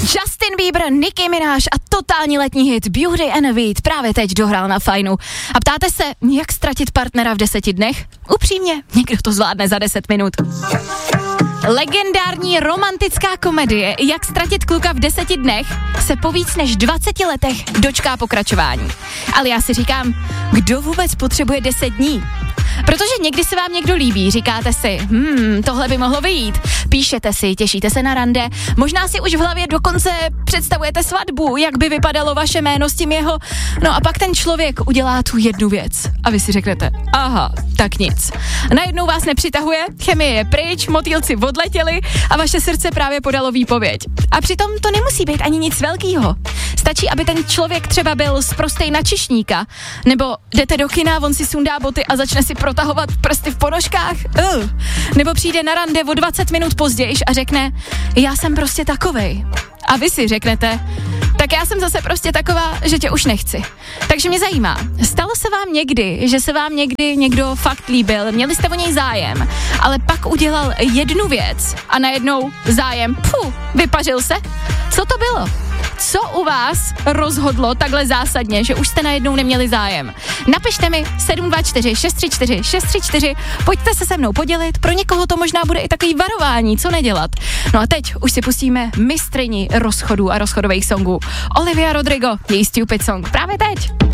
Justin Bieber, Nicki Minaj a totální letní hit Beauty and the Beat právě teď dohrál na Fajnu. A ptáte se, jak ztratit partnera v 10 dnech? Upřímně, někdo to zvládne za 10 minut. Legendární romantická komedie Jak ztratit kluka v 10 dnech se po víc než 20 letech dočká pokračování. Ale já si říkám, kdo vůbec potřebuje 10 dní? Protože někdy se vám někdo líbí, říkáte si, tohle by mohlo vyjít. Píšete si, těšíte se na rande, možná si už v hlavě dokonce představujete svatbu, jak by vypadalo vaše jméno s tím jeho. No a pak ten člověk udělá tu jednu věc a vy si řeknete, aha, tak nic. Najednou vás nepřitahuje, chemie je pryč, motýlci odletěli a vaše srdce právě podalo výpověď. A přitom to nemusí být ani nic velkýho. Stačí, aby ten člověk třeba byl sprostej na čišníka, nebo jdete do kina, on si sundá boty a začne si protahovat prsty v ponožkách. Nebo přijde na rande o 20 minut později a řekne, já jsem prostě takovej. A vy si řeknete, tak já jsem zase prostě taková, že tě už nechci. Takže mě zajímá, stalo se vám někdy, že se vám někdy někdo fakt líbil, měli jste o něj zájem, ale pak udělal jednu věc a najednou zájem, vypařil se? Co to bylo? Co u vás rozhodlo takhle zásadně, že už jste najednou neměli zájem? Napište mi 724 634 634, pojďte se mnou podělit, pro někoho to možná bude i takový varování, co nedělat. No a teď už si pustíme mistryni rozchodů a rozchodových songů. Olivia Rodrigo, její Stupid Song, právě teď.